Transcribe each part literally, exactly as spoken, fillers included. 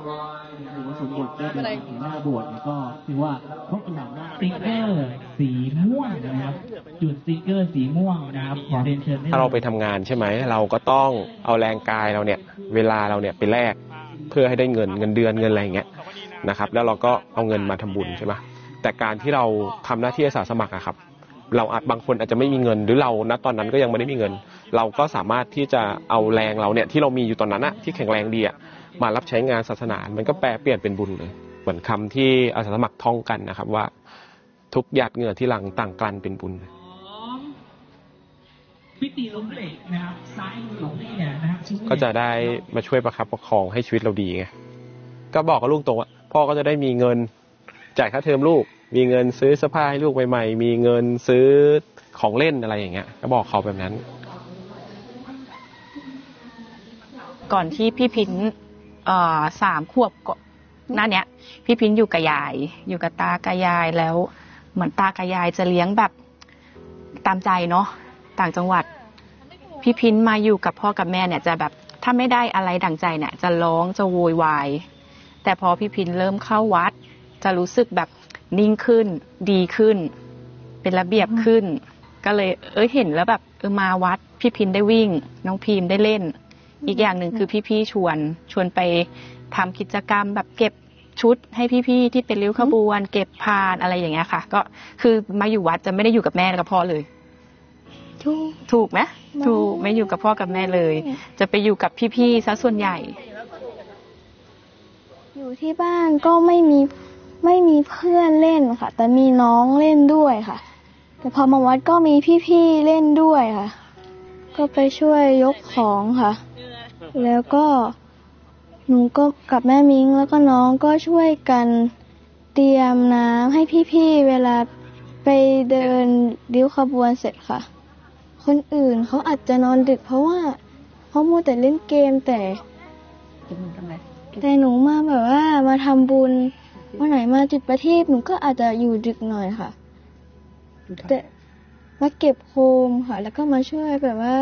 หรือว่าสมบทได้เดินถึงหน้าโบสถ์แล้วก็ถือว่าครบอย่างมากสติ๊กเกอร์สีม่วงนะครับจุดสติ๊กเกอร์สีม่วงนะครับขอเรียนเชิญถ้าเราไปทำงานใช่ไหมเราก็ต้องเอาแรงกายเราเนี่ยเวลาเราเนี่ยไปแลกเพื่อให้ได้เงินเงินเดือนเงินอะไรอย่างเงี้ยนะครับแล้วเราก็เอาเงินมาทำบุญใช่ไหมแต่การที่เราทำหน้าที่อาสาสมัครอะครับเราอาจบางคนอาจจะไม่มีเงินหรือเราณตอนนั้นก็ยังไม่ได้มีเงินเราก็สามารถที่จะเอาแรงเราเนี่ยที่เรามีอยู่ตอนนั้นอะที่แข็งแรงดีอะมารับใช้งานศาสนามันก็แปลเปลี่ยนเป็นบุญเลยเหมือนคำที่อาสาสมัครท่องกันนะครับว่าทุกหยาดเหงื่อที่หลั่งต่างกลั่นเป็นบุญพิธีล้มเหลวนะครับซ้ายมือของพี่เนี่ยนะครับก็จะได้มาช่วยประคับประคองให้ชีวิตเราดีไงก็บอกกับลูกตรงว่าพ่อก็จะได้มีเงินจ่ายค่าเทอมลูกมีเงินซื้อเสื้อผ้าให้ลูกใหม่ๆมีเงินซื้อของเล่นอะไรอย่างเงี้ยก็บอกเขาแบบนั้นก่อนที่พี่พินเอ่อสามขวบหน้าเนี้ยพี่พินอยู่กับยายอยู่กับตากับยายแล้วเหมือนตากับยายจะเลี้ยงแบบตามใจเนาะต่างจังหวัดพี่พินมาอยู่กับพ่อกับแม่เนี่ยจะแบบถ้าไม่ได้อะไรดั่งใจเนี่ยจะร้องจะโวยวายแต่พอพี่พินเริ่มเข้าวัดจะรู้สึกแบบนิ่งขึ้นดีขึ้นเป็นระเบียบขึ้นก็เลยเอ้ยเห็นแล้วแบบเออมาวัดพี่พินได้วิ่งน้องพีมได้เล่นอีกอย่างหนึ่งคือพี่ๆชวนชวนไปทำกิจกรรมแบบเก็บชุดให้พี่ๆที่เป็นริ้วขบวนเก็บพานอะไรอย่างเงี้ยค่ะก็คือมาอยู่วัดจะไม่ได้อยู่กับแม่กับพ่อเลยถูกถูกไหมถูกไม่อยู่กับพ่อกับแม่เลยจะไปอยู่กับพี่ๆซะส่วนใหญ่อยู่ที่บ้านก็ไม่มีไม่มีเพื่อนเล่นค่ะแต่มีน้องเล่นด้วยค่ะแต่พอมาวัดก็มีพี่ๆเล่นด้วยค่ะก็ไปช่วยยกของค่ะแล้วก็หนูก็กับแม่มิ้งแล้วก็น้องก็ช่วยกันเตรียมน้ำให้พี่ๆเวลาไปเดินริ้วขบวนเสร็จค่ะคนอื่นเขาอาจจะนอนดึกเพราะว่าเขามัวแต่เล่นเกมแต่แต่หนูมาแบบว่ามาทำบุญวันไหนมาจุดประทีปหนูก็อาจจะอยู่ดึกหน่อยค่ะแต่มาเก็บโคมค่ะแล้วก็มาช่วยแบบว่า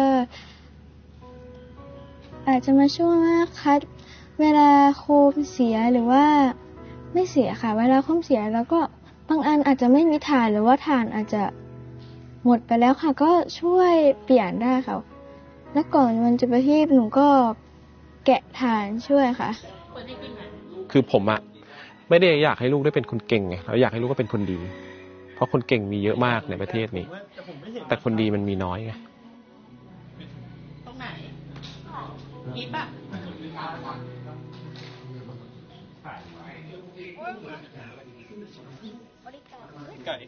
อาจจะมาช่วยว่าคัดเวลาโคมเสียหรือว่าไม่เสียค่ะเวลาโคมเสียแล้วก็บางอันอาจจะไม่มีถ่านหรือว่าถ่านอาจจะหมดไปแล้วค่ะก็ช่วยเปลี่ยนได้ค่ะและก่อนวันจุดประทีปหนูก็แกะถ่านช่วยค่ะคือผมอะไม่ได้อยากให้ลูกได้เป็นคนเก่งไงเราอยากให้ลูกก็เป็นคนดีเพราะคนเก่งมีเยอะมากในประเทศนี้แต่คนดีมันมีน้อยไงตรงไหนอีปะไก่